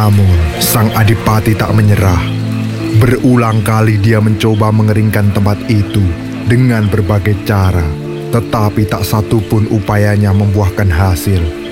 Namun, sang adipati tak menyerah. Berulang kali dia mencoba mengeringkan tempat itu dengan berbagai cara, tetapi tak satu pun upayanya membuahkan hasil.